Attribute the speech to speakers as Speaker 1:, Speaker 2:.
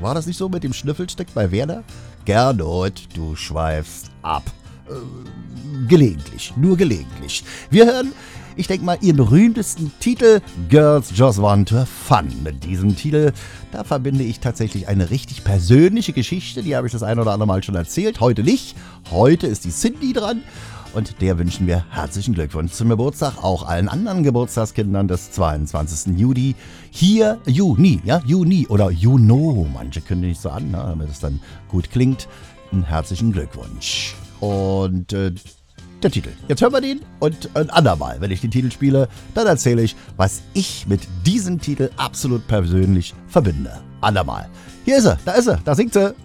Speaker 1: War das nicht so mit dem Schnüffelstück bei Werner? Gernot, du schweifst ab. Gelegentlich, nur gelegentlich. Wir hören, ich denke mal, ihren berühmtesten Titel, Girls Just Want to Have Fun. Mit diesem Titel, da verbinde ich tatsächlich eine richtig persönliche Geschichte, die habe ich das ein oder andere Mal schon erzählt, heute nicht. Heute ist die Cindy dran und der wünschen wir herzlichen Glückwunsch zum Geburtstag, auch allen anderen Geburtstagskindern des 22. Juni. Hier, Juni oder Juno, manche kündigen nicht so an, damit es dann gut klingt. Einen herzlichen Glückwunsch. Und der Titel. Jetzt hören wir den und ein andermal, wenn ich den Titel spiele, dann erzähle ich, was ich mit diesem Titel absolut persönlich verbinde. Andermal. Hier ist er, da singt sie.